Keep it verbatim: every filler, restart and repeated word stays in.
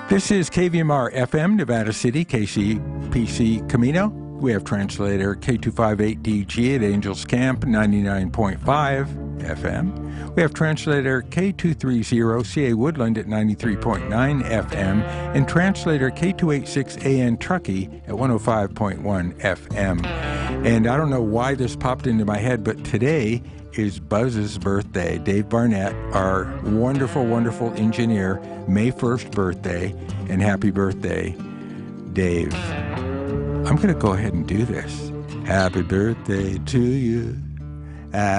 This is K V M R F M, Nevada City, K C P C Camino. We have translator K two fifty-eight D G at Angels Camp, ninety-nine point five F M. We have translator K two thirty C A Woodland at ninety-three point nine F M, and translator K two eighty-six A N Truckee at one oh five point one F M. And I don't know why this popped into my head, but today is Buzz's birthday. Dave Barnett, our wonderful, wonderful engineer, May first birthday, and happy birthday, Dave. I'm going to go ahead and do this. Happy birthday to you.